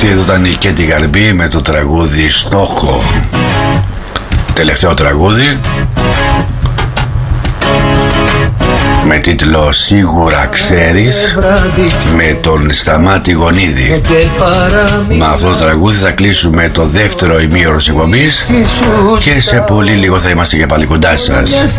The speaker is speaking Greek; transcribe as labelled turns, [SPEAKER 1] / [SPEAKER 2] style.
[SPEAKER 1] Αυτή εδώ ήταν η Κέντι Γαρμπή με το τραγούδι Στόχο. Τελευταίο τραγούδι με τίτλο Σίγουρα Ξέρεις, με τον Σταμάτη Γονίδη. Με αυτό το τραγούδι θα κλείσουμε το δεύτερο ημίωρο της εκπομπής και σε πολύ λίγο θα είμαστε και πάλι κοντά σας.